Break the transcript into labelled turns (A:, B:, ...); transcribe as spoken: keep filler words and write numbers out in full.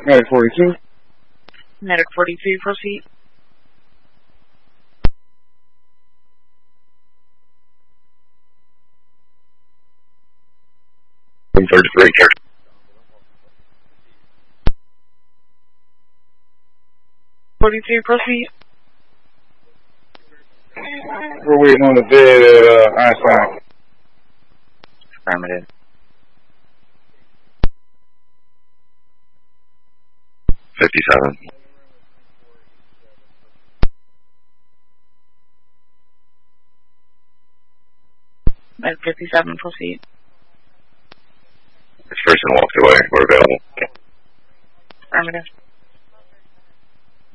A: Medic forty-two.
B: Medic forty-two, proceed.
C: thirty-three, care.
B: forty-two, proceed.
A: We're waiting on the bed at uh, Einstein.
B: Affirmative.
C: fifty-seven.
B: Medic fifty-seven, proceed.
C: This person walked away. We're available.
B: Affirmative.